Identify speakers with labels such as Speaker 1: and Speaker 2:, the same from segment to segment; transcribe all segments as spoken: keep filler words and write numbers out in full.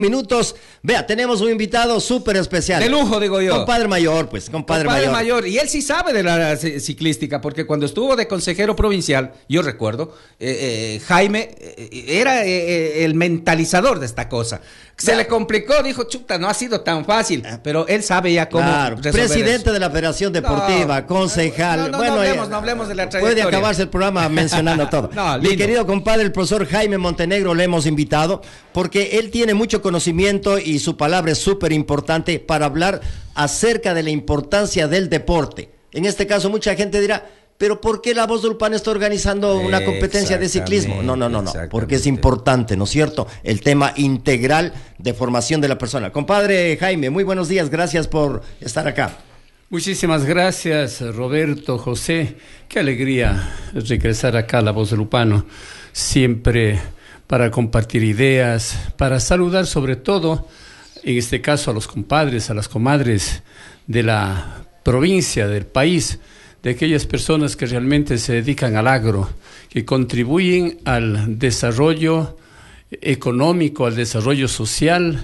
Speaker 1: Minutos, vea, tenemos un invitado súper especial.
Speaker 2: De lujo, digo yo.
Speaker 1: Compadre mayor, pues, compadre, compadre mayor.
Speaker 2: mayor. Y él sí sabe de la ciclística, porque cuando estuvo de consejero provincial, yo recuerdo, eh, eh, Jaime eh, era eh, el mentalizador de esta cosa. Se claro. le complicó, dijo, chuta, no ha sido tan fácil, pero él sabe ya cómo
Speaker 1: claro, presidente
Speaker 2: eso.
Speaker 1: de la Federación Deportiva, no, concejal.
Speaker 2: No, no,
Speaker 1: bueno,
Speaker 2: no,
Speaker 1: eh,
Speaker 2: hablemos, no hablemos de la trayectoria.
Speaker 1: Puede acabarse el programa mencionando todo. no, Mi querido compadre, el profesor Jaime Montenegro, le hemos invitado porque él tiene mucho conocimiento y su palabra es súper importante para hablar acerca de la importancia del deporte. En este caso, mucha gente dirá, pero ¿por qué la Voz del Ulpano está organizando una competencia de ciclismo? No, no, no, no, porque es importante, ¿no es cierto? El tema integral de formación de la persona. Compadre Jaime, muy buenos días, gracias por estar acá.
Speaker 3: Muchísimas gracias, Roberto, José. Qué alegría regresar acá a la Voz del Ulpano, siempre para compartir ideas, para saludar sobre todo, en este caso a los compadres, a las comadres de la provincia, del país, de aquellas personas que realmente se dedican al agro, que contribuyen al desarrollo económico, al desarrollo social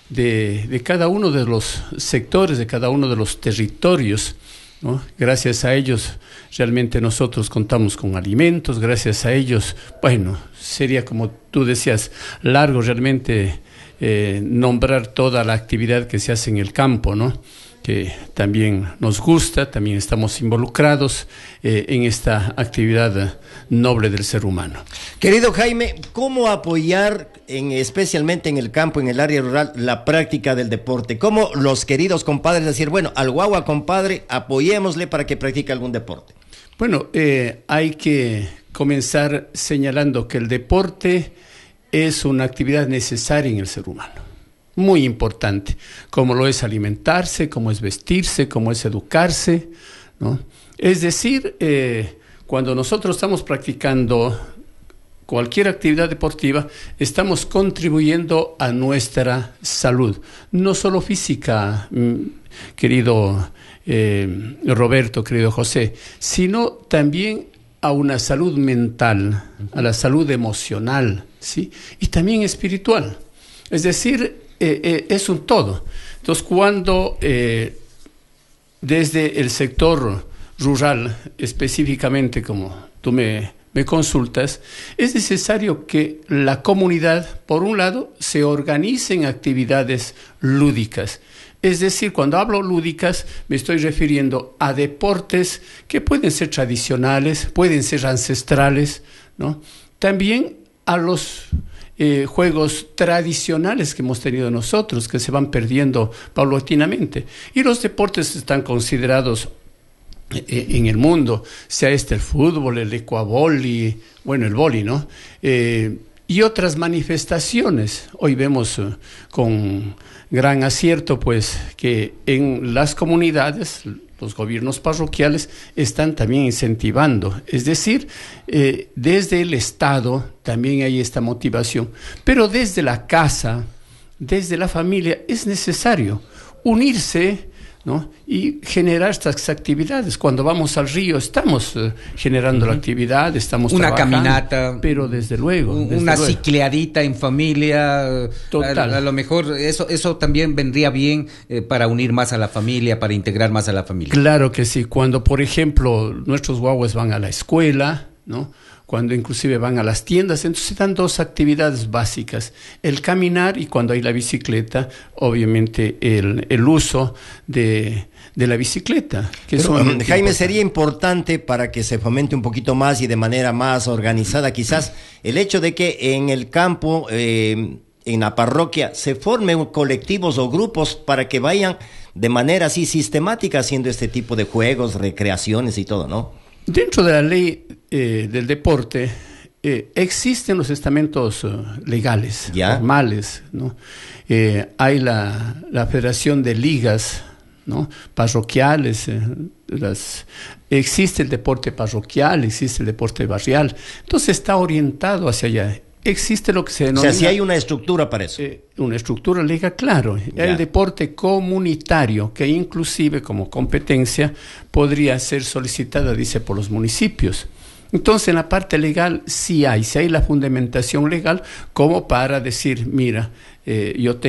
Speaker 3: de, de cada uno de los sectores, de cada uno de los territorios, ¿no? Gracias a ellos realmente nosotros contamos con alimentos, gracias a ellos, bueno, sería como tú decías, largo realmente eh, nombrar toda la actividad que se hace en el campo, ¿no? Que también nos gusta, también estamos involucrados eh, en esta actividad noble del ser humano.
Speaker 1: Querido Jaime, ¿cómo apoyar, en, especialmente en el campo, en el área rural, la práctica del deporte? ¿Cómo los queridos compadres decir, bueno, al guagua compadre, apoyémosle para que practique algún deporte?
Speaker 3: Bueno, eh, hay que comenzar señalando que el deporte es una actividad necesaria en el ser humano. Muy importante, como lo es alimentarse, como es vestirse, como es educarse, ¿no? Es decir, eh, cuando nosotros estamos practicando cualquier actividad deportiva, estamos contribuyendo a nuestra salud, no solo física, querido eh, Roberto, querido José, sino también a una salud mental, a la salud emocional, ¿sí? Y también espiritual. Es decir, Eh, eh, es un todo. Entonces, cuando eh, desde el sector rural, específicamente como tú me, me consultas, es necesario que la comunidad, por un lado, se organice en actividades lúdicas. Es decir, cuando hablo lúdicas, me estoy refiriendo a deportes que pueden ser tradicionales, pueden ser ancestrales, ¿no? También a los Eh, juegos tradicionales que hemos tenido nosotros, que se van perdiendo paulatinamente. Y los deportes están considerados eh, en el mundo, sea este el fútbol, el ecuavoli, bueno, el vóley, ¿no? Eh, y otras manifestaciones. Hoy vemos uh, con gran acierto, pues, que en las comunidades los gobiernos parroquiales están también incentivando, es decir, eh, desde el Estado también hay esta motivación, pero desde la casa, desde la familia, es necesario unirse, ¿no? Y generar estas actividades. Cuando vamos al río estamos uh, generando uh-huh. la actividad, estamos
Speaker 2: una
Speaker 3: trabajando,
Speaker 2: caminata,
Speaker 3: pero desde luego,
Speaker 2: un,
Speaker 3: desde
Speaker 2: una
Speaker 3: luego.
Speaker 2: cicleadita en familia,
Speaker 3: total.
Speaker 2: A, a lo mejor eso eso también vendría bien eh, para unir más a la familia, para integrar más a la familia.
Speaker 3: Claro que sí. Cuando, por ejemplo, nuestros guaguas van a la escuela, ¿no? Cuando inclusive van a las tiendas, entonces se dan dos actividades básicas, el caminar y cuando hay la bicicleta, obviamente el, el uso de, de la bicicleta. Que
Speaker 1: Pero,
Speaker 3: es
Speaker 1: Jaime, importante. Sería importante para que se fomente un poquito más y de manera más organizada quizás el hecho de que en el campo, eh, en la parroquia, se formen colectivos o grupos para que vayan de manera así sistemática haciendo este tipo de juegos, recreaciones y todo, ¿no?
Speaker 3: Dentro de la ley eh, del deporte eh, existen los estamentos uh, legales, ¿ya? Formales, ¿no? Eh, hay la, la Federación de Ligas, ¿no? Parroquiales, eh, las, existe el deporte parroquial, existe el deporte barrial, entonces está orientado hacia allá. Existe lo que se denomina...
Speaker 1: O sea, si hay una estructura para eso.
Speaker 3: Eh, una estructura legal, claro. Ya. El deporte comunitario, que inclusive como competencia podría ser solicitada, dice, por los municipios. Entonces, en la parte legal sí hay, sí hay la fundamentación legal como para decir, mira, Eh, yo